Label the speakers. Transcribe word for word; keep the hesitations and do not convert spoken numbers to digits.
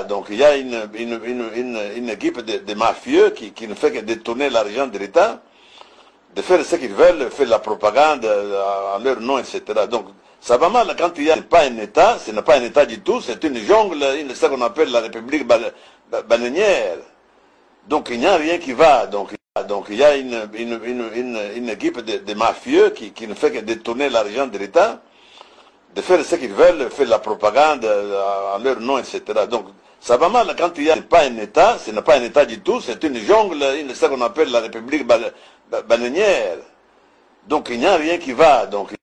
Speaker 1: va. Donc il y a une, une, une, une, une équipe de, de mafieux qui, qui ne fait que détourner l'argent de l'État, de faire ce qu'ils veulent, faire la propagande en leur nom, et cetera. Donc ça va mal quand il n'y a pas un État, ce n'est pas un État du tout, c'est une jungle, une, ce qu'on appelle la République bananière. Donc il n'y a rien qui va. Donc, donc il y a une, une, une, une, une équipe de, de mafieux qui, qui ne fait que détourner l'argent de l'État, de faire ce qu'ils veulent, faire la propagande en leur nom, et cetera. Donc ça va mal quand il n'y a pas un État, ce n'est pas un État du tout, c'est une jungle, une, ce qu'on appelle la République bananière. Donc il n'y a rien qui va. Donc,